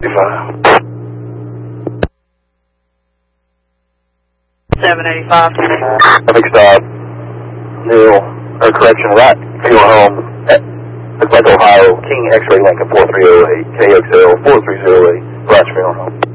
785. Traffic stop. Neil, or correction, right fuel home. Looks like Ohio, King X-ray Lincoln 4308, KXL 4308, right fuel home.